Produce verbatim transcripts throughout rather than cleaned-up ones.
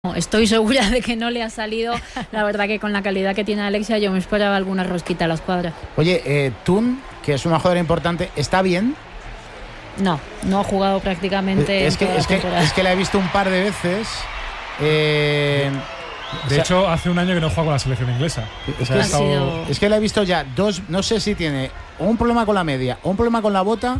Estoy segura de que no le ha salido. La verdad que con la calidad que tiene Alexia yo me esperaba alguna rosquita a la escuadra. Oye, eh, Thun, que es una jugadora importante, ¿está bien? No, no ha jugado prácticamente es que, en toda es, la que, es que la he visto un par de veces. Eh, de o sea, hecho, hace un año que no juega con la selección inglesa. Es, o sea, que, ha estado... sido... es que la he visto ya dos. No sé si tiene o un problema con la media o un problema con la bota,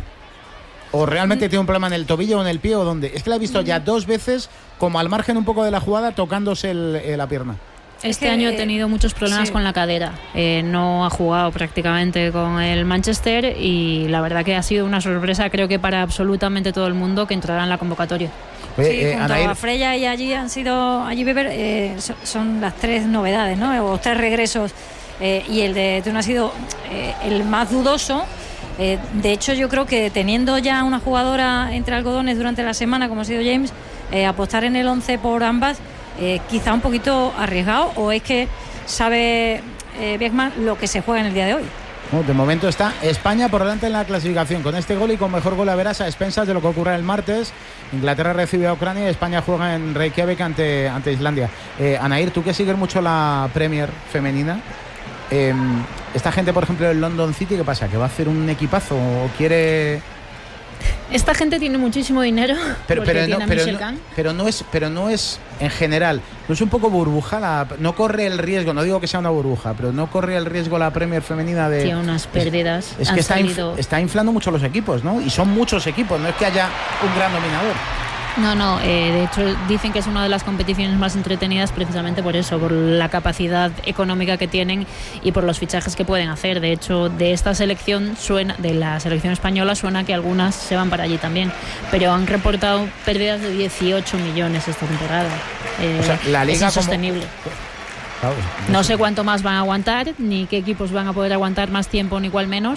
o realmente tiene un problema en el tobillo o en el pie o donde. Es que la he visto ya dos veces, como al margen un poco de la jugada, tocándose el, eh, la pierna. Este que, año ha tenido muchos problemas sí. con la cadera. Eh, no ha jugado prácticamente con el Manchester y la verdad que ha sido una sorpresa, creo que para absolutamente todo el mundo, que entrará en la convocatoria. Sí, Oye, eh, junto Anair, a Freya y allí han sido allí Weber, eh, son, son las tres novedades, ¿no? O tres regresos, eh, y el de Thun ha sido eh, el más dudoso. Eh, de hecho, yo creo que teniendo ya una jugadora entre algodones durante la semana, como ha sido James, eh, apostar en el once por ambas, eh, quizá un poquito arriesgado, o es que sabe eh, Beckman lo que se juega en el día de hoy. bueno, de momento está España por delante en la clasificación, con este gol y con mejor gol a veras a expensas de lo que ocurra el martes. Inglaterra recibe a Ucrania y España juega en Reykjavik ante, ante Islandia. Eh, Anair, tú que sigues mucho la Premier femenina, eh, esta gente, por ejemplo, del London City, ¿qué pasa? ¿Que va a hacer un equipazo o quiere...? Esta gente tiene muchísimo dinero, Pero, porque pero, tiene no, a pero, Michelle no, Kang. pero, no es, pero no es en general, no es un poco burbuja, la, no corre el riesgo, no digo que sea una burbuja, pero no corre el riesgo la Premier femenina de... Tiene unas pérdidas. Es, es han que está, salido... inf, está inflando mucho los equipos, ¿no? Y son muchos equipos, no es que haya un gran dominador. No, no, eh, de hecho dicen que es una de las competiciones más entretenidas precisamente por eso, por la capacidad económica que tienen y por los fichajes que pueden hacer. De hecho, de esta selección suena, de la selección española suena que algunas se van para allí también, pero han reportado pérdidas de dieciocho millones esta temporada. Eh, O sea, la liga es insostenible. Como... Claro, no, No sé. sé cuánto más van a aguantar, ni qué equipos van a poder aguantar más tiempo, ni cuál menos,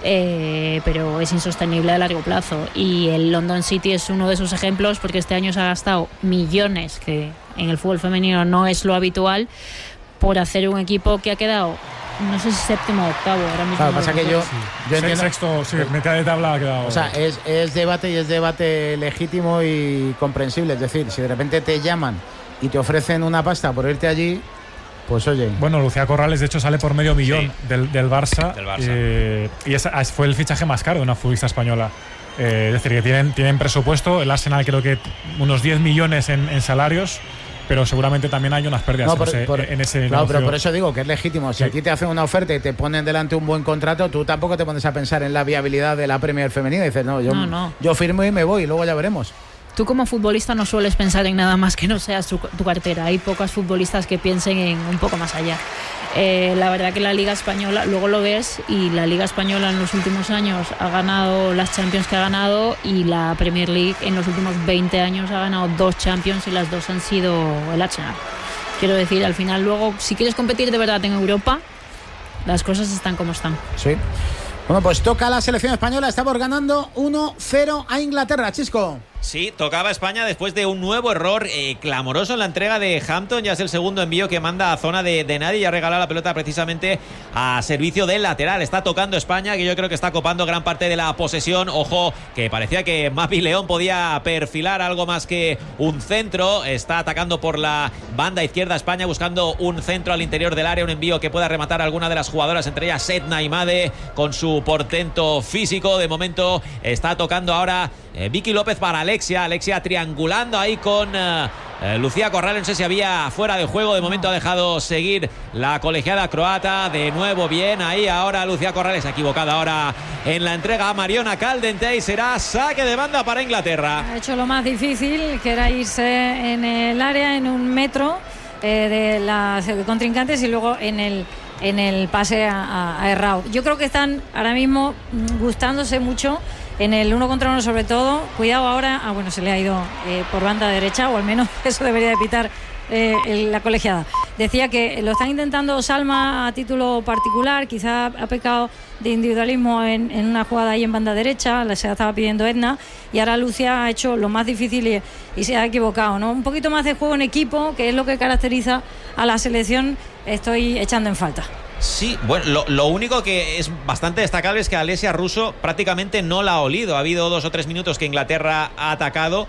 eh, pero es insostenible a largo plazo. Y el London City es uno de esos ejemplos, porque este año se ha gastado millones, que en el fútbol femenino no es lo habitual, por hacer un equipo que ha quedado, no sé si séptimo o octavo. Ahora mismo Claro, no pasa lo que yo, recuerdo. yo Sí, entiendo... sexto, sí, mitad de tabla ha quedado. O sea, es, es debate y es debate legítimo y comprensible. Es decir, si de repente te llaman y te ofrecen una pasta por irte allí, pues oye. Bueno, Lucía Corrales, de hecho, sale por medio millón Sí. del, del Barça. Del Barça. Eh, y esa fue el fichaje más caro de una futbolista española. Eh, es decir, que tienen, tienen presupuesto. El Arsenal creo que unos diez millones en, en salarios, pero seguramente también hay unas pérdidas No, en, por, ese, por, en ese no, negocio. pero por eso digo que es legítimo. Si Sí. a ti te hacen una oferta y te ponen delante un buen contrato, tú tampoco te pones a pensar en la viabilidad de la Premier femenina. Y dices, no, yo, No, no. yo firmo y me voy, y luego ya veremos. Tú como futbolista no sueles pensar en nada más que no sea tu, tu cartera. Hay pocas futbolistas que piensen en un poco más allá. Eh, la verdad que la Liga Española, luego lo ves, y la Liga Española en los últimos años ha ganado las Champions que ha ganado, y la Premier League en los últimos veinte años ha ganado dos Champions y las dos han sido el Arsenal. Quiero decir, al final luego, si quieres competir de verdad en Europa, las cosas están como están. Sí. Bueno, pues toca la selección española. Estamos ganando uno cero a Inglaterra, Chisco. Sí, tocaba España después de un nuevo error eh, clamoroso en la entrega de Hampton. Ya es el segundo envío que manda a zona de, de nadie y ha regalado la pelota precisamente a servicio del lateral. Está tocando España, que yo creo que está copando gran parte de la posesión. Ojo, que parecía que Mapi León podía perfilar algo más que un centro. Está atacando por la banda izquierda España, buscando un centro al interior del área, un envío que pueda rematar a alguna de las jugadoras, entre ellas Sedna y Made, con su portento físico. De momento está tocando ahora eh, Vicky López para Alexia. Alexia triangulando ahí con uh, eh, Lucía Corrales. No sé si había fuera de juego. De momento ha dejado seguir la colegiada croata. De nuevo bien ahí ahora Lucía Corrales. Equivocada ahora en la entrega a Mariona Caldentey. Y será saque de banda para Inglaterra. Ha hecho lo más difícil, que era irse en el área en un metro eh, de las contrincantes, y luego en el en el pase a, a Errao. Yo creo que están ahora mismo gustándose mucho en el uno contra uno, sobre todo. Cuidado ahora, ah bueno, se le ha ido eh, por banda derecha, o al menos eso debería de pitar eh, el, la colegiada. Decía que lo están intentando Salma a título particular, quizá ha pecado de individualismo en, en una jugada ahí en banda derecha, se la estaba pidiendo Edna, y ahora Lucia ha hecho lo más difícil y, y se ha equivocado, ¿no? Un poquito más de juego en equipo, que es lo que caracteriza a la selección, estoy echando en falta. Sí, bueno, lo, lo único que es bastante destacable es que Alessia Russo prácticamente no la ha olido. Ha habido dos o tres minutos que Inglaterra ha atacado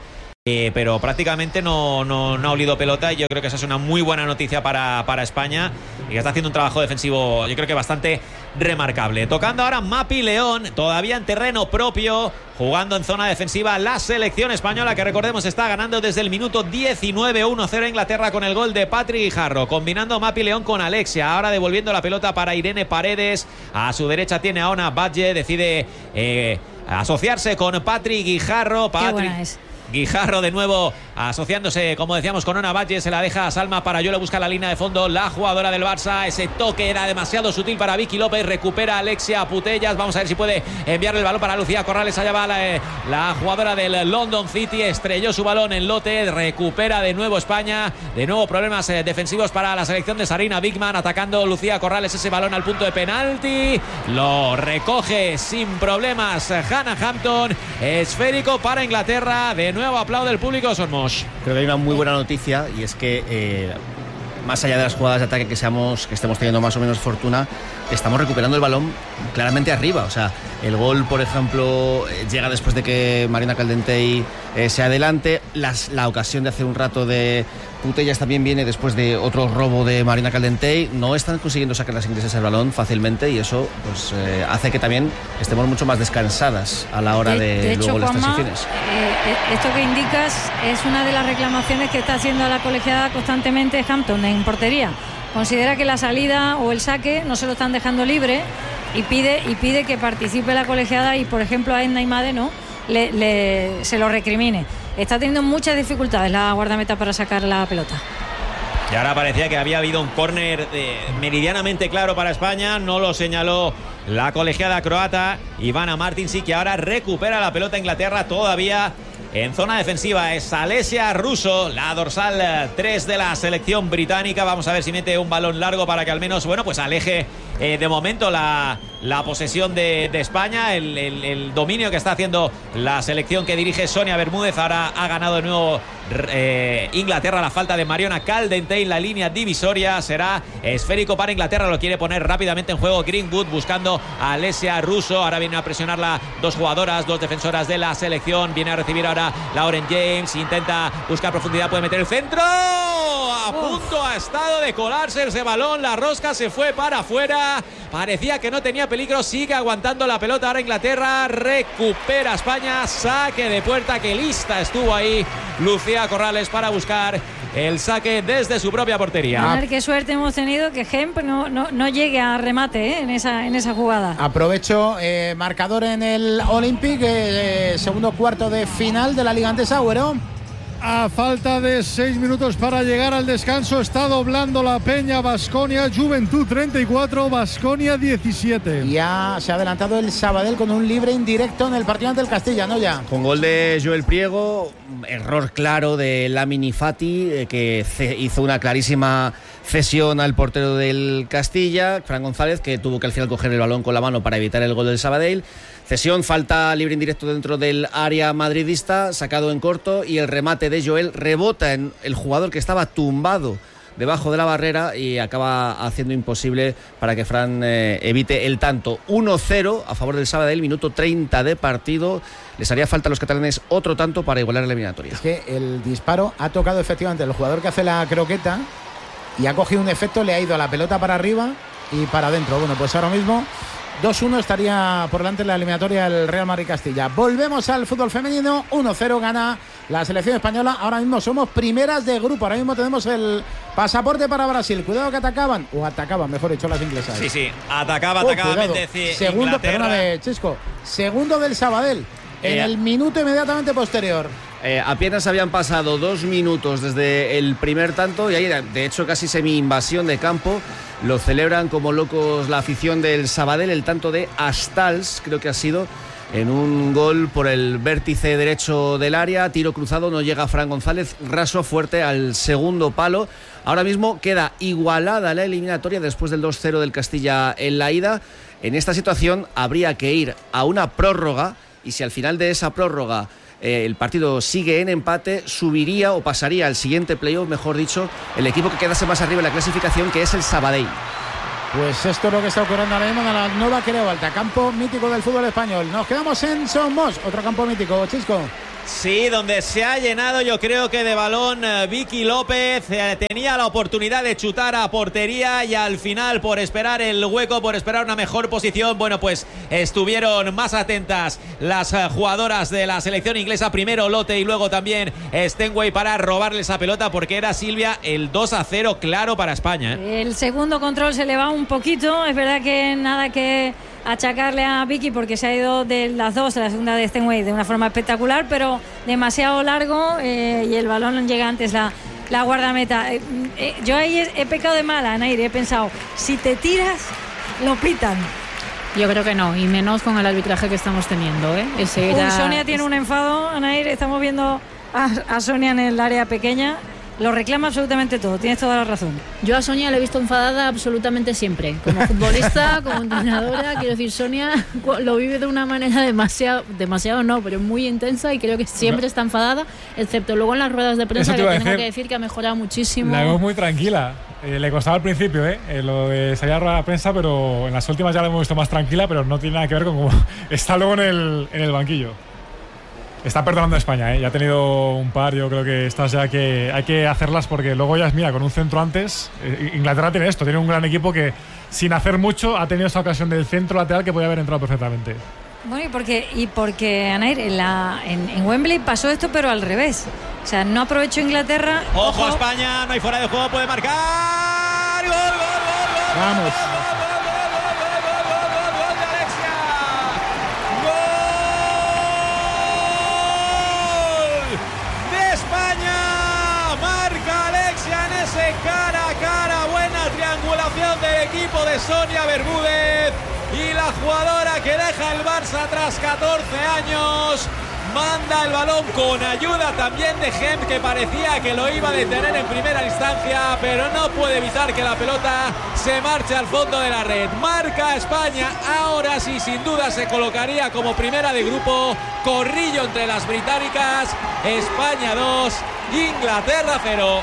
Eh, pero prácticamente no, no, no ha olido pelota y yo creo que esa es una muy buena noticia para, para España y que está haciendo un trabajo defensivo yo creo que bastante remarcable. Tocando ahora Mapi León, todavía en terreno propio, jugando en zona defensiva la selección española, que recordemos está ganando desde el minuto diecinueve uno cero a Inglaterra con el gol de Patrick Guijarro, combinando Mapi León con Alexia, ahora devolviendo la pelota para Irene Paredes, a su derecha tiene a Ona Badge, decide eh, asociarse con Patrick Guijarro. Patrick... Qué buena es. Guijarro de nuevo asociándose, como decíamos, con Ona Valle, se la deja a Salma Parayuelo, busca la línea de fondo, la jugadora del Barça, ese toque era demasiado sutil para Vicky López, recupera Alexia Putellas, vamos a ver si puede enviarle el balón para Lucía Corrales, allá va la, la jugadora del London City, estrelló su balón en lote, recupera de nuevo España, de nuevo problemas eh, defensivos para la selección de Sarina Bigman, atacando Lucía Corrales ese balón al punto de penalti, lo recoge sin problemas Hannah Hampton, esférico para Inglaterra, de nuevo aplaude el público Sormos. Creo que hay una muy buena noticia y es que eh, más allá de las jugadas de ataque que seamos que estemos teniendo más o menos fortuna, estamos recuperando el balón claramente arriba. O sea, el gol, por ejemplo, llega después de que Marina Caldentey eh, se adelante. Las, la ocasión de hace un rato de Putellas también viene después de otro robo de Marina Caldentey. No están consiguiendo sacar las inglesas el balón fácilmente y eso pues eh, hace que también estemos mucho más descansadas a la hora de, de, de hecho, luego las Juanma, transiciones. Eh, esto que indicas es una de las reclamaciones que está haciendo a la colegiada constantemente Hampton en portería. Considera que la salida o el saque no se lo están dejando libre y pide y pide que participe la colegiada y, por ejemplo, a Edna Imade no le, le, se lo recrimine. Está teniendo muchas dificultades la guardameta para sacar la pelota. Y ahora parecía que había habido un córner eh, meridianamente claro para España, no lo señaló la colegiada croata. Ivana Martin sí que ahora recupera la pelota Inglaterra todavía en zona defensiva. Es Alessia Russo, la dorsal tres de la selección británica. Vamos a ver si mete un balón largo para que al menos, bueno, pues aleje eh, de momento la, la posesión de, de España, el, el, el dominio que está haciendo la selección que dirige Sonia Bermúdez. Ahora ha ganado de nuevo eh, Inglaterra, la falta de Mariona Caldentey en la línea divisoria. Será esférico para Inglaterra, lo quiere poner rápidamente en juego Greenwood buscando a Alessia Russo. Ahora viene a presionarla dos jugadoras, dos defensoras de la selección. Viene a recibir ahora Lauren James, intenta buscar profundidad, puede meter el centro. A punto ha estado de colarse ese balón, la rosca se fue para afuera. Parecía que no tenía peligro, sigue aguantando la pelota ahora Inglaterra, recupera España, saque de puerta, que lista estuvo ahí Lucía Corrales para buscar el saque desde su propia portería. A ver qué suerte hemos tenido que Hemp no, no, no llegue a remate ¿eh? en, esa, en esa jugada. Aprovecho, eh, marcador en el Olympic, eh, segundo cuarto de final de la Liga Andesa, Agüero. A falta de seis minutos para llegar al descanso, está doblando la Peña Baskonia, Juventud treinta y cuatro, Baskonia diecisiete. Ya se ha adelantado el Sabadell con un libre indirecto en el partido ante el Castilla, ¿no? Ya. Con gol de Joel Priego, error claro de Lamini Fati, eh, que hizo una clarísima cesión al portero del Castilla, Fran González, que tuvo que al final coger el balón con la mano para evitar el gol del Sabadell. Cesión, falta libre indirecto dentro del área madridista, sacado en corto, y el remate de Joel rebota en el jugador que estaba tumbado debajo de la barrera y acaba haciendo imposible para que Fran eh, evite el tanto. uno cero a favor del Sabadell, minuto treinta de partido. Les haría falta a los catalanes otro tanto para igualar la eliminatoria. Es que el disparo ha tocado efectivamente el jugador que hace la croqueta y ha cogido un efecto, le ha ido a la pelota para arriba y para adentro. Bueno, pues ahora mismo dos uno estaría por delante en la eliminatoria el Real Madrid Castilla. Volvemos al fútbol femenino. uno cero gana la selección española. Ahora mismo somos primeras de grupo. Ahora mismo tenemos el pasaporte para Brasil. Cuidado que atacaban. O atacaban, mejor dicho, las inglesas. Sí, sí. Atacaba, oh, atacaba. Segundo, perdóname, Chisco. Segundo del Sabadell. En eh, el minuto inmediatamente posterior. Eh, apenas habían pasado dos minutos desde el primer tanto y ahí, de hecho, casi semi-invasión de campo. Lo celebran como locos la afición del Sabadell, el tanto de Astals, creo que ha sido, en un gol por el vértice derecho del área, tiro cruzado, no llega Fran González, raso fuerte al segundo palo. Ahora mismo queda igualada la eliminatoria después del dos cero del Castilla en la ida. En esta situación habría que ir a una prórroga y si al final de esa prórroga Eh, el partido sigue en empate, subiría o pasaría al siguiente playoff, mejor dicho, el equipo que quedase más arriba en la clasificación, que es el Sabadell. Pues esto es lo que está ocurriendo ahora mismo en la nueva Creu Alta, campo mítico del fútbol español. Nos quedamos en Somos, otro campo mítico, Chisco. Sí, donde se ha llenado yo creo que de balón eh, Vicky López, eh, tenía la oportunidad de chutar a portería y al final por esperar el hueco, por esperar una mejor posición, bueno pues estuvieron más atentas las eh, jugadoras de la selección inglesa, primero Lotte y luego también Stenway para robarle esa pelota porque era Silvia el dos a cero claro para España. ¿eh? El segundo control se le va un poquito, es verdad que nada que achacarle a Vicky porque se ha ido de las dos, de la segunda de Stenway de una forma espectacular, pero demasiado largo eh, y el balón llega antes la, la guardameta. Eh, eh, yo ahí he, he pecado de mala, Anair, he pensado, si te tiras, lo pitan. Yo creo que no, y menos con el arbitraje que estamos teniendo. ¿eh? Ese era... Uy, Sonia tiene un enfado, Anair, estamos viendo a, a Sonia en el área pequeña. Lo reclama absolutamente todo, tienes toda la razón. Yo a Sonia la he visto enfadada absolutamente siempre. Como futbolista, como entrenadora, quiero decir, Sonia lo vive de una manera demasiado, demasiado no, pero muy intensa y creo que siempre está enfadada, excepto luego en las ruedas de prensa que tengo que decir que ha mejorado muchísimo. La vemos muy tranquila. Eh, le costaba al principio, ¿eh? Eh, lo de salir a rueda de prensa, pero en las últimas ya la hemos visto más tranquila, pero no tiene nada que ver con cómo está luego en el, en el banquillo. Está perdonando a España, ¿eh? Ya ha tenido un par, yo creo que estas ya que hay que hacerlas porque luego ya es, mira, con un centro antes, eh, Inglaterra tiene esto, tiene un gran equipo que sin hacer mucho ha tenido esa ocasión del centro lateral que podía haber entrado perfectamente. Bueno, y porque, y porque Anair, en, la, en, en Wembley pasó esto pero al revés, o sea, no aprovechó Inglaterra. Ojo, ojo a España, no hay fuera de juego, puede marcar. ¡Gol, gol, gol, gol! Vamos. Cara a cara, buena triangulación del equipo de Sonia Bermúdez y la jugadora que deja el Barça tras catorce años manda el balón con ayuda también de Gem, que parecía que lo iba a detener en primera instancia, pero no puede evitar que la pelota se marche al fondo de la red. Marca España, ahora sí sin duda se colocaría como primera de grupo. Corrillo entre las británicas. España dos, Inglaterra cero.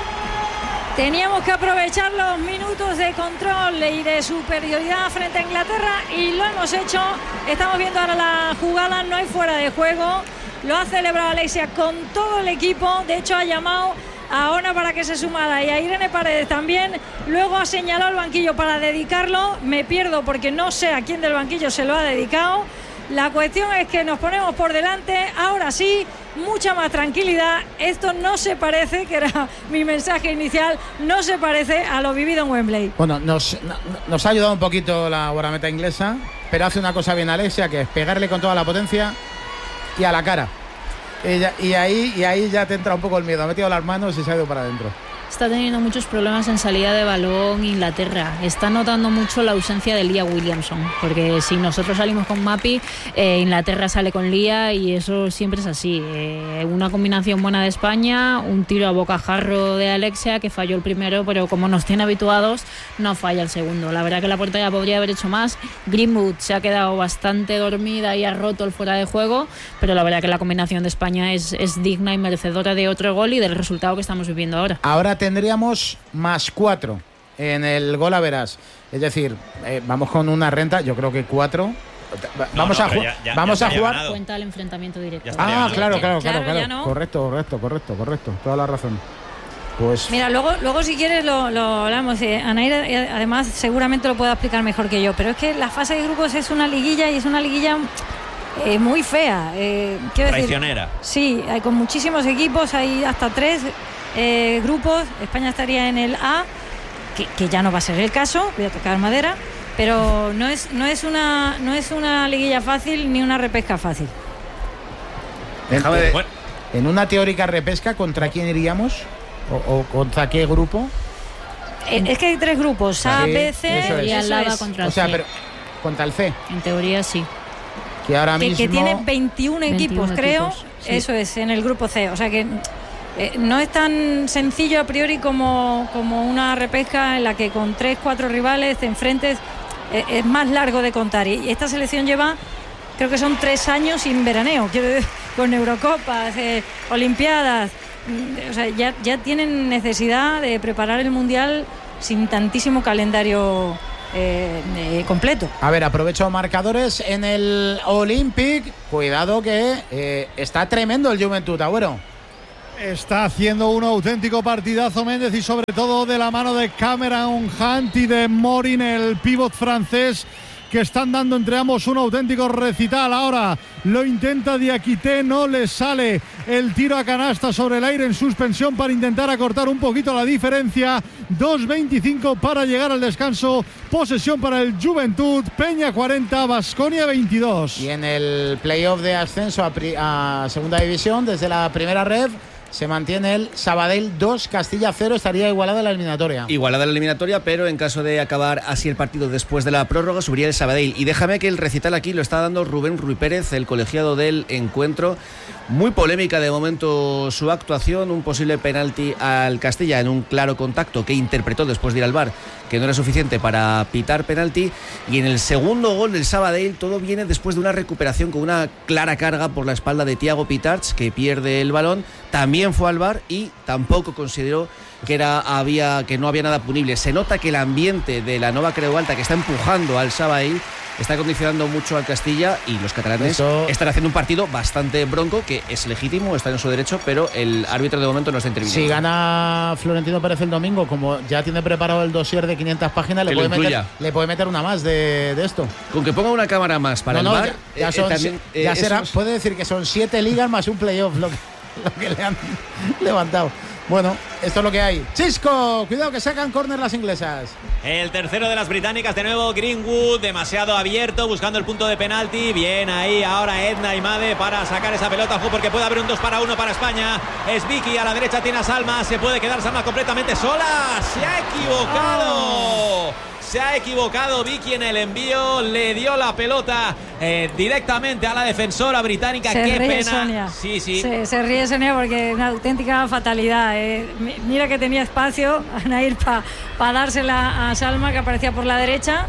Teníamos que aprovechar los minutos de control y de superioridad frente a Inglaterra y lo hemos hecho. Estamos viendo ahora la jugada, no hay fuera de juego. Lo ha celebrado Alexia con todo el equipo. De hecho ha llamado a Ona para que se sumara y a Irene Paredes también. Luego ha señalado el banquillo para dedicarlo. Me pierdo porque no sé a quién del banquillo se lo ha dedicado. La cuestión es que nos ponemos por delante, ahora sí, mucha más tranquilidad. Esto no se parece, que era mi mensaje inicial, no se parece a lo vivido en Wembley. Bueno, nos, nos ha ayudado un poquito la guardameta inglesa, pero hace una cosa bien Alexia, que es pegarle con toda la potencia y a la cara. Ella, y, ahí, y ahí ya te entra un poco el miedo, ha metido las manos y se ha ido para adentro. Está teniendo muchos problemas en salida de balón Inglaterra. Está notando mucho la ausencia de Lia Williamson, porque si nosotros salimos con Mapi, eh, Inglaterra sale con Lia y eso siempre es así. Eh, una combinación buena de España, un tiro a bocajarro de Alexia que falló el primero, pero como nos tiene habituados, no falla el segundo. La verdad que la portería podría haber hecho más. Greenwood se ha quedado bastante dormida y ha roto el fuera de juego, pero la verdad que la combinación de España es, es digna y merecedora de otro gol y del resultado que estamos viviendo ahora. Ahora tendríamos más cuatro en el gol a verás. Es decir, eh, vamos con una renta, yo creo que cuatro. Vamos no, no, a, ju ya, ya, vamos ya a jugar. ganado. Cuenta el enfrentamiento directo. Ah, claro, claro, claro, Claro, claro. ya no. Correcto, correcto, correcto, correcto. Toda la razón. Pues Mira, luego, luego si quieres lo, lo hablamos. Eh, Anaira, eh, además, seguramente lo puede explicar mejor que yo, pero es que la fase de grupos es una liguilla y es una liguilla eh, muy fea. Eh, quiero decir, traicionera. Sí, hay con muchísimos equipos, hay hasta tres eh, grupos. España estaría en el A, que, que ya no va a ser el caso, voy a tocar madera, pero no es, no es una, no es una liguilla fácil ni una repesca fácil. Déjame de... Bueno, en una teórica repesca, ¿contra quién iríamos? ¿O, o contra qué grupo? Eh, es que hay tres grupos, A, Sí, B, C eso es. Y eso al lado es. contra O el sea, C. pero contra el C, En teoría sí. que ahora que, mismo que tiene veintiún equipos, veintiún creo. equipos, sí. Eso es, en el grupo C. O sea que eh, no es tan sencillo a priori como, como una repesca en la que con tres, cuatro rivales te enfrentes. Eh, es más largo de contar. Y, y esta selección lleva, creo que son tres años sin veraneo. Quiero decir, con Eurocopas, eh, Olimpiadas. O sea, ya, ya tienen necesidad de preparar el Mundial sin tantísimo calendario eh, eh, completo. A ver, aprovecho marcadores en el Olympic. Cuidado que eh, está tremendo el Juventud, Agüero. Está haciendo un auténtico partidazo Méndez y sobre todo de la mano de Cameron Hunt y de Morin, el pívot francés, que están dando entre ambos un auténtico recital. Ahora lo intenta Diakité, no le sale el tiro a canasta sobre el aire en suspensión para intentar acortar un poquito la diferencia. dos veinticinco para llegar al descanso. Posesión para el Juventud. Peña cuarenta, Baskonia veintidós. Y en el playoff de ascenso a, pri- a segunda división, desde la primera red, se mantiene el Sabadell dos, Castilla cero. Estaría igualada la eliminatoria. Igualada la eliminatoria, pero en caso de acabar así el partido después de la prórroga, subiría el Sabadell. Y déjame que el recital aquí lo está dando Rubén Ruiz Pérez, el colegiado del encuentro. Muy polémica de momento su actuación, un posible penalti al Castilla en un claro contacto que interpretó después de ir al V A R que no era suficiente para pitar penalti. Y en el segundo gol del Sabadell todo viene después de una recuperación con una clara carga por la espalda de Thiago Pitarch, que pierde el balón. También fue al V A R y tampoco consideró que era había que no había nada punible. Se nota que el ambiente de la Nova Creu Alta, que está empujando al Sabadell, está condicionando mucho al Castilla, y los catalanes Eso... están haciendo un partido bastante bronco, que es legítimo, está en su derecho, pero el árbitro de momento no está interviniendo. Si gana Florentino Pérez el domingo, como ya tiene preparado el dossier de quinientas páginas, le puede, meter, le puede meter una más de, de esto. Con que ponga una cámara más para no, el no, V A R, ya, ya, son, eh, también, eh, ya será, es... puede decir que son siete ligas más un playoff lo que, lo que le han levantado. Bueno, esto es lo que hay. Chisco, cuidado que sacan córner las inglesas. El tercero de las británicas, de nuevo Greenwood, demasiado abierto, buscando el punto de penalti. Bien ahí ahora Edna Imade para sacar esa pelota, porque puede haber un dos para uno para España. Es Vicky, a la derecha tiene a Salma, se puede quedar Salma completamente sola. Se ha equivocado. Oh. Se ha equivocado Vicky en el envío, le dio la pelota eh, directamente a la defensora británica. Se Qué ríe pena. Sonia. Sí, sí. Se, se ríe Sonia porque es una auténtica fatalidad. Eh. Mira que tenía espacio Anair para pa dársela a Salma, que aparecía por la derecha,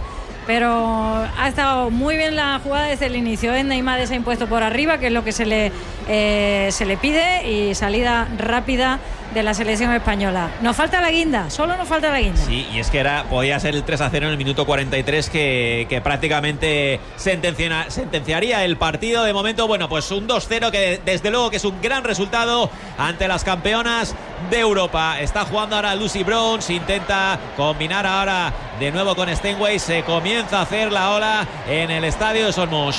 pero ha estado muy bien la jugada desde el inicio. ¿eh? Neymar se ha impuesto por arriba, que es lo que se le, eh, se le pide, y salida rápida de la selección española. Nos falta la guinda, solo nos falta la guinda. Sí, y es que era, podía ser el tres a cero en el minuto cuarenta y tres que, que prácticamente sentencia, sentenciaría el partido. De momento, bueno, pues un dos cero que desde luego que es un gran resultado ante las campeonas de Europa. Está jugando ahora Lucy Bronze, intenta combinar ahora de nuevo con Steinway, se comienza a hacer la ola en el estadio de Solmosh.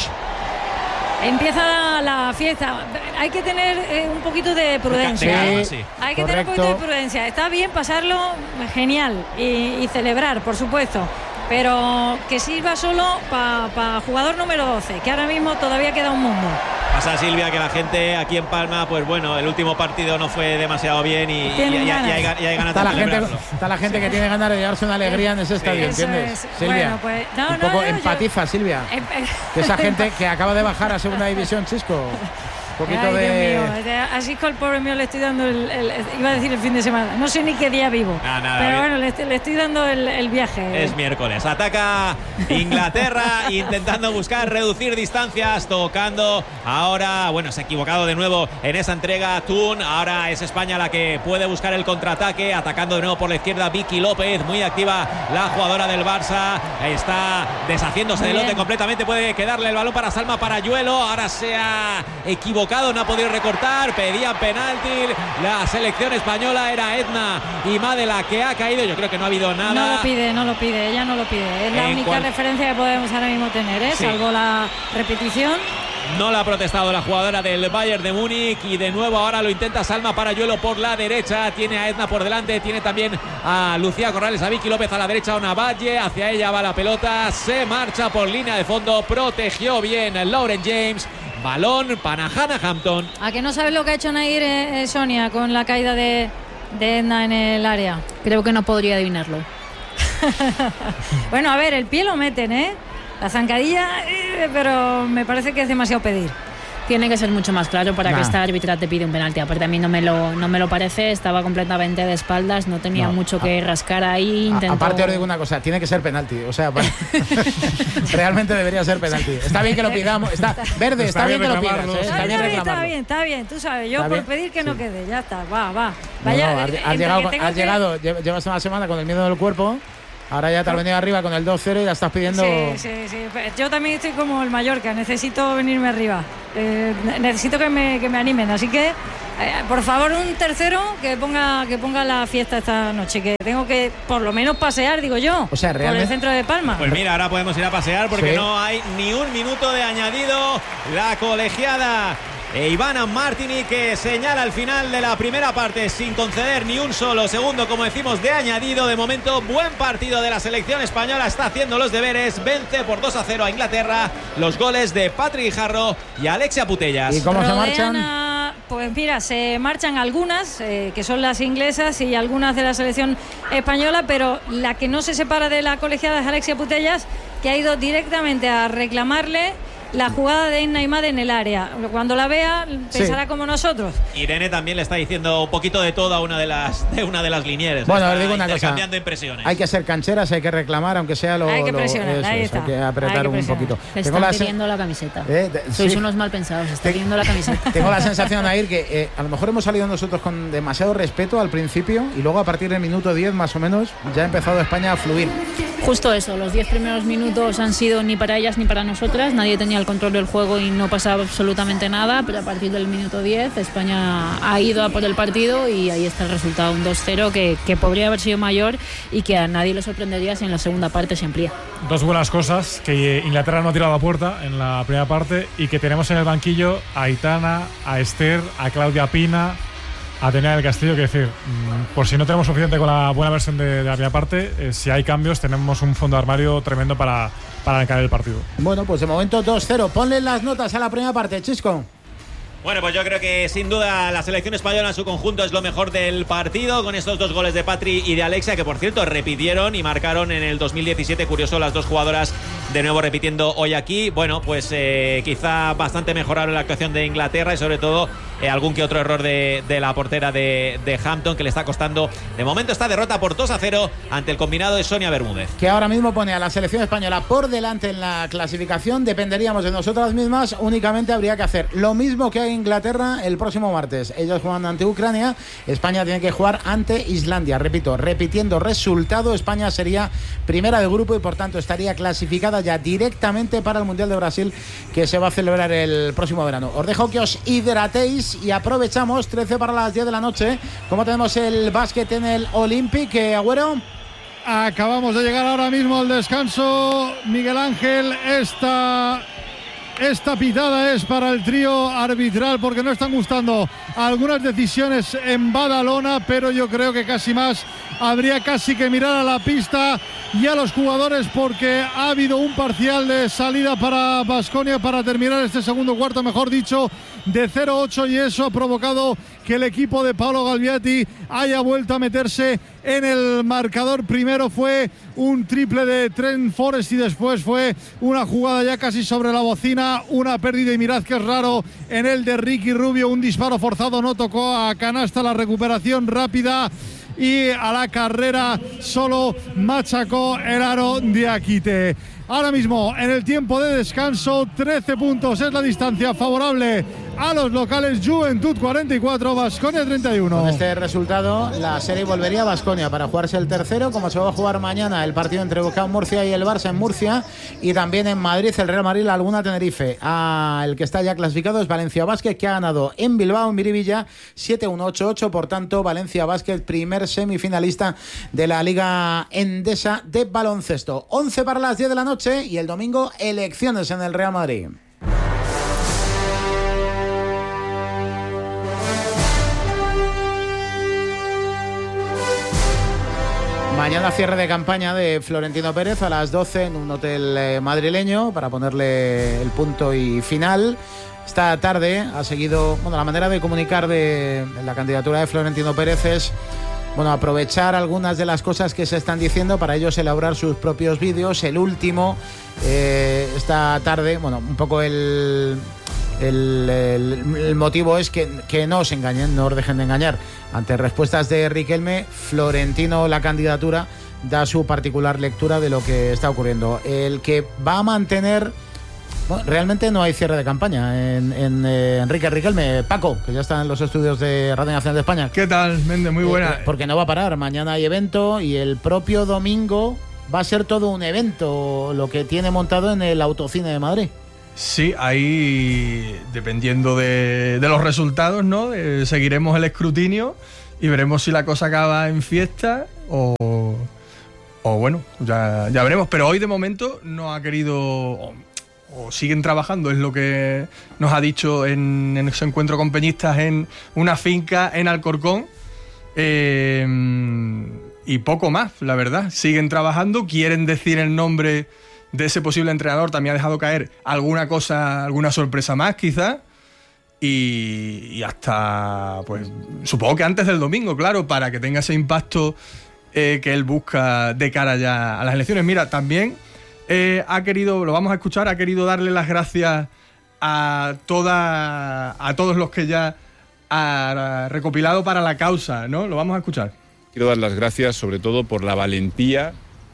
Empieza la fiesta. Hay que tener eh, un poquito de prudencia. Sí, ¿eh? sí. Hay que Correcto. tener un poquito de prudencia. Está bien pasarlo genial y, y celebrar, por supuesto, pero que sirva solo para pa jugador número doce, que ahora mismo todavía queda un mundo. Pasa, Silvia, que la gente aquí en Palma, pues bueno, el último partido no fue demasiado bien y, y, y, y, y, hay, y hay ganas está de la gente, celebrarlo. Está la gente que tiene ganas de llevarse una alegría en ese estadio, Eso ¿entiendes? es. Silvia, bueno, pues, no, un no, poco no, empatiza, yo... Silvia. Que esa gente que acaba de bajar a segunda división, Chisco. Un poquito Ay, de... Dios mío, así con el pobre mío le estoy dando el, el, iba a decir el fin de semana, no sé ni qué día vivo, nada, nada, pero bien. bueno, le estoy, le estoy dando el, el viaje. Es miércoles, ataca Inglaterra intentando buscar reducir distancias, tocando ahora, bueno, se ha equivocado de nuevo en esa entrega Thun. Ahora es España la que puede buscar el contraataque, atacando de nuevo por la izquierda Vicky López, muy activa la jugadora del Barça, está deshaciéndose muy del lote bien. completamente, puede quedarle el balón para Salma Parayuelo, ahora se ha equivocado, no ha podido recortar, pedía penalti, la selección española, era Edna Imade la que ha caído, yo creo que no ha habido nada. No lo pide, no lo pide, ella no lo pide, es la En única cual... referencia que podemos ahora mismo tener, ¿eh? Sí. Salvo la repetición. No la ha protestado la jugadora del Bayern de Múnich y de nuevo ahora lo intenta Salma Parayuelo por la derecha, tiene a Edna por delante, tiene también a Lucía Corrales, a Vicky López a la derecha, a Ona Valle, hacia ella va la pelota, se marcha por línea de fondo, protegió bien Lauren James. Balón para Hannah Hampton. ¿A que no sabes lo que ha hecho Nair, eh, eh, Sonia, con la caída de, de Edna en el área? Creo que no podría adivinarlo. Bueno, a ver, el pie lo meten, ¿eh? La zancadilla, eh, pero me parece que es demasiado pedir. Tiene que ser mucho más claro para nah. que esta árbitra te pide un penalti. Aparte, a mí no me lo, no me lo parece. Estaba completamente de espaldas, no tenía No, mucho que a, rascar ahí. Intentó... Aparte, os digo una cosa: tiene que ser penalti. O sea, realmente debería ser penalti. Está bien que lo pidamos. Está verde, está, está bien, bien que lo pidas. ¿eh? Está, está bien bien, reclamarlo. está bien, está bien. Tú sabes, yo está por bien. pedir que sí. no quede, ya está. Va, va. No, Vaya, no, has, has llegado, has que... llegado, llevas una semana con el miedo del cuerpo. Ahora ya te has venido arriba con el dos cero y ya estás pidiendo... Sí, sí, sí. Yo también estoy como el Mallorca, necesito venirme arriba. Eh, necesito que me, que me animen, así que... Eh, por favor, un tercero que ponga que ponga la fiesta esta noche, que tengo que por lo menos pasear, digo yo, o sea, por realmente... el centro de Palma. Pues mira, ahora podemos ir a pasear porque sí. no hay ni un minuto de añadido. La colegiada e Ivana Martini, que señala al final de la primera parte sin conceder ni un solo segundo, como decimos, de añadido. De momento, buen partido de la selección española, está haciendo los deberes, vence por dos a cero a Inglaterra. Los goles de Patri Guijarro y Alexia Putellas. ¿Y cómo Rodean se marchan? A... Pues mira, se marchan algunas, eh, que son las inglesas, y algunas de la selección española, pero la que no se separa de la colegiada es Alexia Putellas, que ha ido directamente a reclamarle la jugada de Neymar en el área. Cuando la vea, pensará sí. como nosotros. Irene también le está diciendo un poquito de todo a una de las de una de las linieres. Bueno, os digo una cosa. Impresiones. Hay que ser cancheras, hay que reclamar, aunque sea lo. Hay que lo, presionar, eso, ahí es, está. Hay que apretar hay que un poquito. Se Tengo están la pidiendo sen... la camiseta. Eh, de, Sois sí. unos mal pensados, se está pidiendo la camiseta. Tengo la sensación, Nair, que eh, a lo mejor hemos salido nosotros con demasiado respeto al principio y luego a partir del minuto diez más o menos ya ha empezado España a fluir. Justo eso, los diez primeros minutos han sido ni para ellas ni para nosotras, nadie tenía el control del juego y no pasaba absolutamente nada, pero a partir del minuto diez España ha ido a por el partido y ahí está el resultado, un dos cero que, que podría haber sido mayor y que a nadie le sorprendería si en la segunda parte se amplía. Dos buenas cosas, que Inglaterra no ha tirado a puerta en la primera parte y que tenemos en el banquillo a Aitana, a Esther, a Claudia Pina, a Atenea del Castillo, que decir, por si no tenemos suficiente con la buena versión de, de la primera parte, eh, si hay cambios tenemos un fondo de armario tremendo para, para encarar el partido. Bueno, pues de momento dos cero. Ponle las notas a la primera parte, Chisco. Bueno, pues yo creo que sin duda la selección española en su conjunto es lo mejor del partido, con estos dos goles de Patri y de Alexia, que por cierto repitieron y marcaron en el dos mil diecisiete, curioso, las dos jugadoras de nuevo repitiendo hoy aquí. Bueno, pues eh, quizá bastante mejorable la actuación de Inglaterra y sobre todo eh, algún que otro error de, de la portera de, de Hampton, que le está costando de momento esta derrota por dos a cero ante el combinado de Sonia Bermúdez. Que ahora mismo pone a la selección española por delante en la clasificación, dependeríamos de nosotras mismas, únicamente habría que hacer lo mismo que hay Inglaterra el próximo martes. Ellos juegan ante Ucrania, España tiene que jugar ante Islandia. Repito, repitiendo resultado, España sería primera del grupo y por tanto estaría clasificada ya directamente para el Mundial de Brasil, que se va a celebrar el próximo verano. Os dejo que os hidratéis y aprovechamos, trece para las diez de la noche, como tenemos el básquet en el Olympic. Agüero. Acabamos de llegar ahora mismo al descanso. Miguel Ángel, esta... Esta pitada es para el trío arbitral porque no están gustando algunas decisiones en Badalona, pero yo creo que casi más habría casi que mirar a la pista y a los jugadores porque ha habido un parcial de salida para Baskonia para terminar este segundo cuarto, mejor dicho, de cero ocho, y eso ha provocado que el equipo de Paolo Galviati haya vuelto a meterse en el marcador. Primero fue un triple de Trent Forrest y después fue una jugada ya casi sobre la bocina, una pérdida, y mirad que es raro en el de Ricky Rubio, un disparo forzado, no tocó a canasta, la recuperación rápida y a la carrera solo machacó el aro de Akite. Ahora mismo en el tiempo de descanso, trece puntos es la distancia favorable a los locales. Juventud cuarenta y cuatro, Baskonia treinta y uno. Con este resultado la serie volvería a Baskonia para jugarse el tercero, como se va a jugar mañana el partido entre Boca Murcia y el Barça en Murcia, y también en Madrid el Real Madrid, la Laguna Tenerife. Ah, el que está ya clasificado es Valencia Basket, que ha ganado en Bilbao, en Miribilla, siete uno ocho ocho. Por tanto, Valencia Basket, primer semifinalista de la Liga Endesa de baloncesto. once para las diez de la noche. Y el domingo, elecciones en el Real Madrid. Mañana cierre de campaña de Florentino Pérez a las doce en un hotel madrileño para ponerle el punto y final. Esta tarde ha seguido, bueno, la manera de comunicar de la candidatura de Florentino Pérez es, bueno, aprovechar algunas de las cosas que se están diciendo para ellos elaborar sus propios vídeos. El último, eh, esta tarde, bueno, un poco el, el, el, el motivo es que, que no os engañen, no os dejen de engañar. Ante respuestas de Riquelme, Florentino, la candidatura, da su particular lectura de lo que está ocurriendo. El que va a mantener... Bueno, realmente no hay cierre de campaña en, en eh, Enrique Riquelme. Paco, que ya está en los estudios de Radio Nacional de España. ¿Qué tal, Méndez? Muy buena. Eh, porque no va a parar. Mañana hay evento y el propio domingo va a ser todo un evento lo que tiene montado en el Autocine de Madrid. Sí, ahí dependiendo de, de los resultados, ¿no? Eh, seguiremos el escrutinio y veremos si la cosa acaba en fiesta o, o bueno, ya, ya veremos. Pero hoy de momento no ha querido o, o siguen trabajando, es lo que nos ha dicho en, en ese encuentro con peñistas en una finca en Alcorcón. Eh, y poco más, la verdad. Siguen trabajando, quieren decir el nombre de ese posible entrenador. También ha dejado caer alguna cosa, alguna sorpresa más quizás. Y, y hasta, pues, supongo que antes del domingo, claro, para que tenga ese impacto eh, que él busca de cara ya a las elecciones. Mira, también eh, ha querido, lo vamos a escuchar, ha querido darle las gracias a, toda, a todos los que ya ha recopilado para la causa, ¿no? Lo vamos a escuchar. Quiero dar las gracias sobre todo por la valentía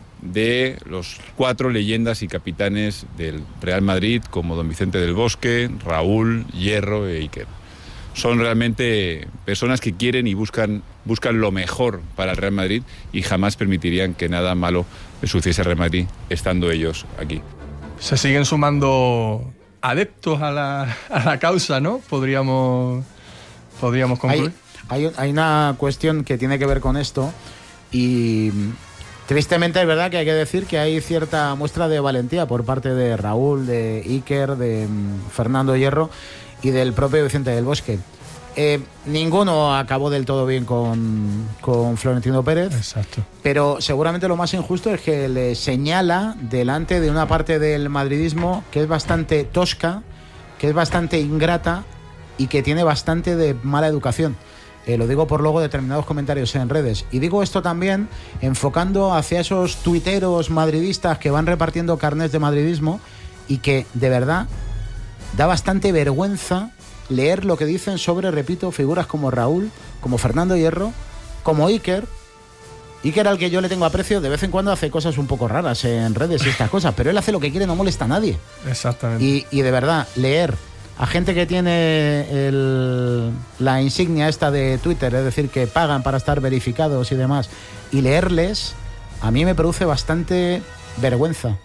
de los cuatro leyendas y capitanes del Real Madrid, como don Vicente del Bosque, Raúl, Hierro e Iker. Son realmente personas que quieren y buscan, buscan lo mejor para el Real Madrid y jamás permitirían que nada malo le sucediese al Real Madrid estando ellos aquí. Se siguen sumando adeptos a la, a la causa, ¿no? Podríamos, podríamos concluir. Hay, hay, hay una cuestión que tiene que ver con esto y... Tristemente es verdad que hay que decir que hay cierta muestra de valentía por parte de Raúl, de Iker, de um, Fernando Hierro y del propio Vicente del Bosque. Eh, ninguno acabó del todo bien con, con Florentino Pérez. Exacto. Pero seguramente lo más injusto es que le señala delante de una parte del madridismo que es bastante tosca, que es bastante ingrata y que tiene bastante de mala educación. Eh, lo digo por luego determinados comentarios en redes. Y digo esto también enfocando hacia esos tuiteros madridistas que van repartiendo carnets de madridismo y que, de verdad, da bastante vergüenza leer lo que dicen sobre, repito, figuras como Raúl, como Fernando Hierro, como Iker. Iker, al que yo le tengo aprecio, de vez en cuando hace cosas un poco raras en redes y estas cosas, pero él hace lo que quiere, no molesta a nadie. Exactamente. Y, y de verdad, leer a gente que tiene el, la insignia esta de Twitter, es decir, que pagan para estar verificados y demás, y leerles, a mí me produce bastante vergüenza.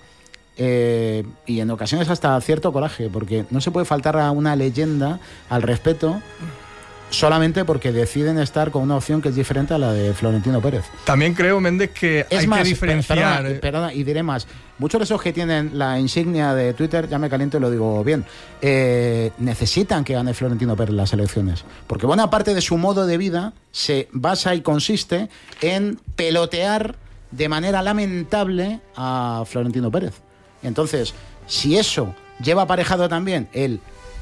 Eh, y en ocasiones hasta cierto coraje, porque no se puede faltar a una leyenda al respeto solamente porque deciden estar con una opción que es diferente a la de Florentino Pérez. También creo, Méndez, que es hay más, que diferenciar... Perdona, perdona, y diré más. Muchos de esos que tienen la insignia de Twitter, ya me caliento y lo digo bien, eh, necesitan que gane Florentino Pérez las elecciones. Porque buena parte de su modo de vida se basa y consiste en pelotear de manera lamentable a Florentino Pérez. Entonces, si eso lleva aparejado también el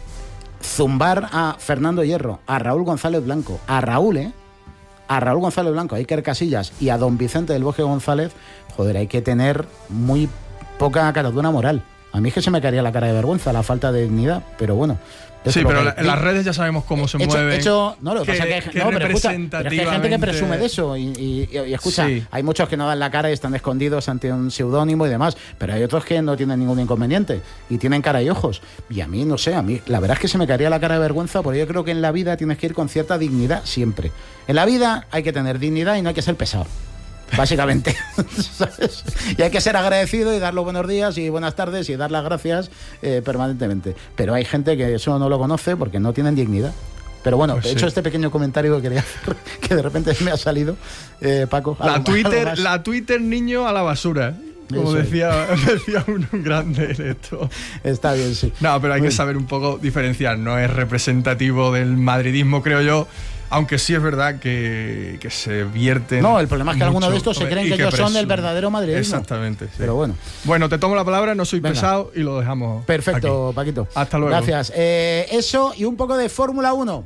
zumbar a Fernando Hierro, a Raúl González Blanco, a Raúl, ¿eh? A Raúl González Blanco, a Iker Casillas y a don Vicente del Bosque González, joder, hay que tener muy poca catadura moral. A mí es que se me caería la cara de vergüenza, la falta de dignidad, pero bueno. Sí, pero la, en las redes ya sabemos cómo se hecho, mueven. Hecho, no, lo que, que pasa es que, no, pero, escucha, pero es que hay gente que presume de eso y, y, y escucha, sí. Hay muchos que no dan la cara y están escondidos ante un seudónimo y demás, pero hay otros que no tienen ningún inconveniente y tienen cara y ojos. Y a mí, no sé, a mí la verdad es que se me caería la cara de vergüenza, porque yo creo que en la vida tienes que ir con cierta dignidad siempre. En la vida hay que tener dignidad y no hay que ser pesado. Básicamente, ¿sabes? Y hay que ser agradecido y dar los buenos días y buenas tardes y dar las gracias eh, permanentemente. Pero hay gente que eso no lo conoce porque no tienen dignidad. Pero bueno, pues he sí. hecho este pequeño comentario que quería hacer, que de repente me ha salido, eh, Paco. La Twitter, la Twitter niño a la basura. Como decía, decía un grande en esto. Está bien, sí. No, pero hay Muy que saber un poco diferenciar. No es representativo del madridismo, creo yo. Aunque sí es verdad que, que se vierten. No, el problema es que algunos de estos se creen que, que ellos presumen. Son el verdadero madridismo. Exactamente. Sí. Pero bueno. Bueno, te tomo la palabra, no soy Venga. pesado y lo dejamos. Perfecto, aquí. Paquito. Hasta luego. Gracias. Eh, eso y un poco de Fórmula uno.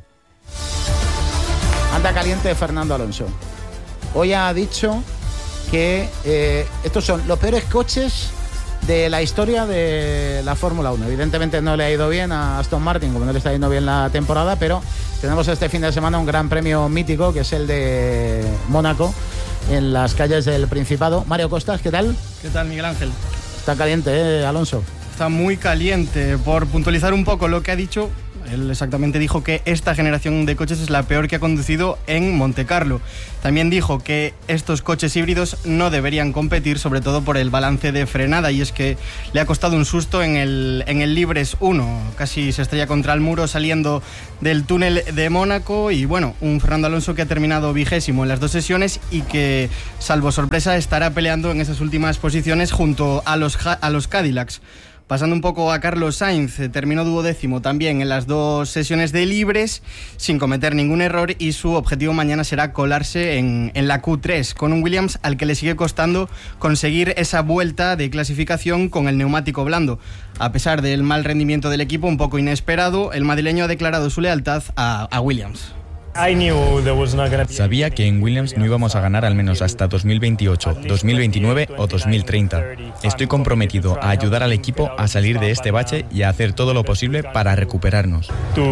Anda caliente Fernando Alonso. Hoy ha dicho que eh, estos son los peores coches de la historia de la Fórmula uno. Evidentemente no le ha ido bien a Aston Martin, como no le está yendo bien la temporada, pero tenemos este fin de semana un gran premio mítico, que es el de Mónaco, en las calles del Principado. Mario Costas, ¿qué tal? ¿Qué tal, Miguel Ángel? Está caliente, ¿eh, Alonso? Está muy caliente. Por puntualizar un poco lo que ha dicho, Él exactamente dijo que esta generación de coches es la peor que ha conducido en Montecarlo. También dijo que estos coches híbridos no deberían competir, sobre todo por el balance de frenada, y es que le ha costado un susto en el, en el Libres uno. Casi se estrella contra el muro saliendo del túnel de Mónaco, y bueno, un Fernando Alonso que ha terminado vigésimo en las dos sesiones y que, salvo sorpresa, estará peleando en esas últimas posiciones junto a los, a los Cadillacs. Pasando un poco a Carlos Sainz, terminó duodécimo también en las dos sesiones de libres sin cometer ningún error, y su objetivo mañana será colarse en, en la Q tres con un Williams al que le sigue costando conseguir esa vuelta de clasificación con el neumático blando. A pesar del mal rendimiento del equipo, un poco inesperado, el madrileño ha declarado su lealtad a, a Williams. Sabía que en Williams no íbamos a ganar al menos hasta dos mil veintiocho, dos mil veintinueve o dos mil treinta. Estoy comprometido a ayudar al equipo a salir de este bache y a hacer todo lo posible para recuperarnos.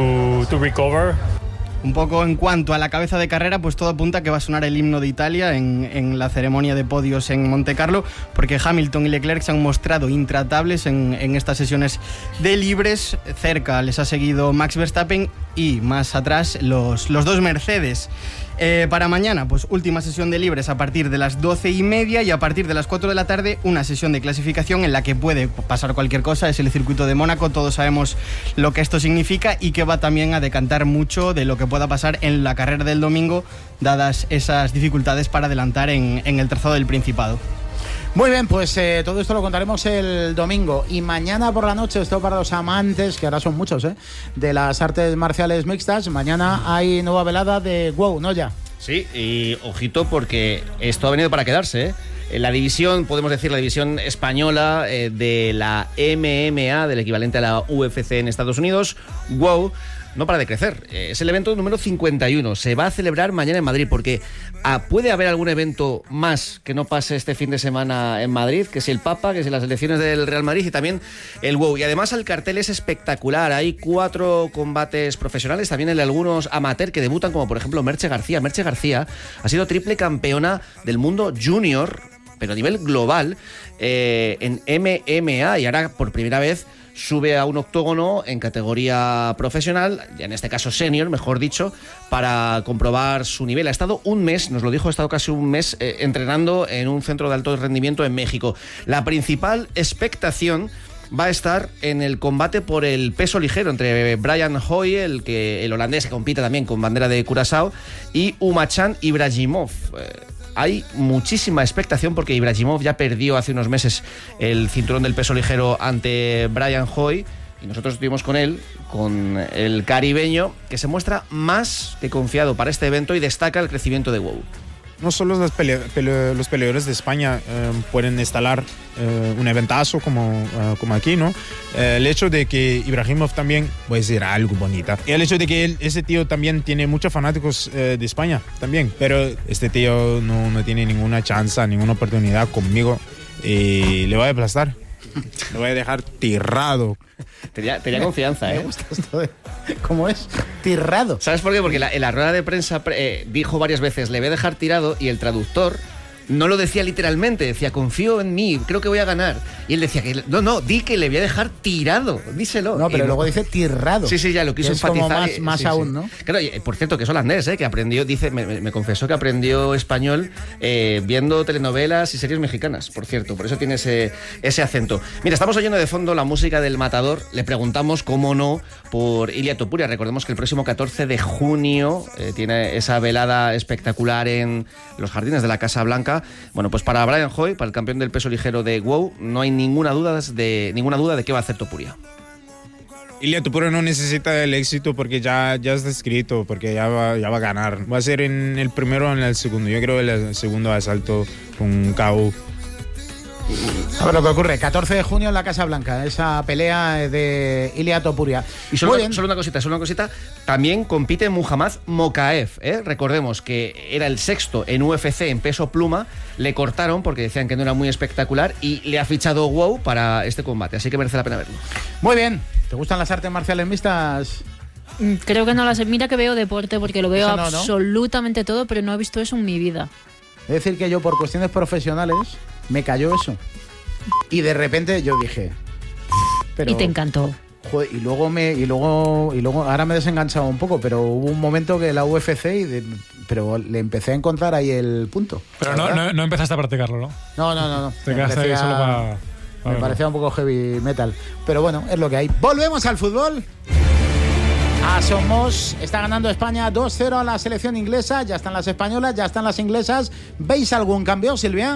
Un poco en cuanto a la cabeza de carrera, pues todo apunta que va a sonar el himno de Italia en, en la ceremonia de podios en Montecarlo, porque Hamilton y Leclerc se han mostrado intratables en, en estas sesiones de libres. Cerca les ha seguido Max Verstappen y más atrás los, los dos Mercedes. Eh, para mañana, pues última sesión de libres a partir de las doce y media, y a partir de las cuatro de la tarde una sesión de clasificación en la que puede pasar cualquier cosa. Es el circuito de Mónaco, todos sabemos lo que esto significa, y que va también a decantar mucho de lo que pueda pasar en la carrera del domingo, dadas esas dificultades para adelantar en, en el trazado del Principado. Muy bien, pues eh, todo esto lo contaremos el domingo, y mañana por la noche, esto para los amantes, que ahora son muchos, eh, de las artes marciales mixtas. Mañana hay nueva velada de WOW, ¿no? Ya. Sí, y ojito, porque esto ha venido para quedarse, ¿eh? En la división, podemos decir, la división española eh, de la M M A, del equivalente a la U F C en Estados Unidos, WOW, no para de crecer. Es el evento número cincuenta y uno. Se va a celebrar mañana en Madrid, porque ah, puede haber algún evento más que no pase este fin de semana en Madrid, que si el Papa, que si las elecciones del Real Madrid, y también el WOW. Y además el cartel es espectacular. Hay cuatro combates profesionales, también hay algunos amateur que debutan, como por ejemplo Merche García. Merche García ha sido triple campeona del mundo junior, pero a nivel global, eh, en M M A, y ahora por primera vez sube a un octógono en categoría profesional, en este caso senior, mejor dicho, para comprobar su nivel. Ha estado un mes, nos lo dijo, ha estado casi un mes eh, entrenando en un centro de alto rendimiento en México. La principal expectación va a estar en el combate por el peso ligero entre Brian Hoy, el, que, el holandés que compite también con bandera de Curazao, y Umachan Ibragimov. Eh, Hay muchísima expectación porque Ibragimov ya perdió hace unos meses el cinturón del peso ligero ante Brian Hoy, y nosotros estuvimos con él, con el caribeño, que se muestra más que confiado para este evento y destaca el crecimiento de WOW. No solo los, pele pele los peleadores de España eh, pueden instalar eh, un eventazo como, uh, como aquí, ¿no? Eh, el hecho de que Ibragimov también puede ser algo bonita. Y el hecho de que él, ese tío también tiene muchos fanáticos eh, de España también. Pero este tío no, no tiene ninguna chance, ninguna oportunidad conmigo, y le voy a aplastar. Lo voy a dejar tirado. Tenía, tenía confianza, ¿eh? Me gusta esto de... ¿Cómo es? Tirado. ¿Sabes por qué? Porque la, en la rueda de prensa eh, dijo varias veces, le voy a dejar tirado, y el traductor no lo decía literalmente, decía, confío en mí, creo que voy a ganar. Y él decía, que no, no, di que le voy a dejar tirado, díselo. No, pero y luego no... dice tirado. Sí, sí, ya lo quiso es enfatizar. Como más, más sí, aún, sí. ¿no? Claro, y, por cierto, que es holandés, ¿eh? Que aprendió, dice, me, me confesó que aprendió español eh, viendo telenovelas y series mexicanas, por cierto, por eso tiene ese, ese acento. Mira, estamos oyendo de fondo la música del Matador, le preguntamos, cómo no, por Ilia Topuria. Recordemos que el próximo catorce de junio eh, tiene esa velada espectacular en los jardines de la Casa Blanca. Bueno, pues para Brian Hoy, para el campeón del peso ligero de WOW, no hay ninguna duda de, ninguna duda de qué va a hacer Topuria. Ilia Topuria no necesita el éxito porque ya, ya está escrito, porque ya va, ya va a ganar. Va a ser en el primero o en el segundo. Yo creo que el segundo asalto con K O. A ver lo que ocurre, catorce de junio en la Casa Blanca, esa pelea de Ilia Topuria. Y solo, una, solo una cosita, solo una cosita, también compite Muhammad Mokaev, ¿eh? Recordemos que era el sexto en U F C en peso pluma, le cortaron porque decían que no era muy espectacular, y le ha fichado WOW para este combate, así que merece la pena verlo. Muy bien, ¿te gustan las artes marciales mixtas? Creo que no las... Mira que veo deporte, porque lo veo no, ¿no? absolutamente todo, pero no he visto eso en mi vida. Es decir, que yo por cuestiones profesionales me cayó eso. Y de repente yo dije... Pero, y te encantó. Joder, y luego me y luego y luego ahora me he desenganchado un poco, pero hubo un momento que la U F C y de, pero le empecé a encontrar ahí el punto. Pero no, no, no empezaste a practicarlo, ¿no? No, no, no, no. Te quedaste ahí solo para me parecía un poco heavy metal, pero bueno, es lo que hay. Volvemos al fútbol. Asomos, está ganando España dos cero a la selección inglesa, ya están las españolas, ya están las inglesas. ¿Veis algún cambio, Silvia?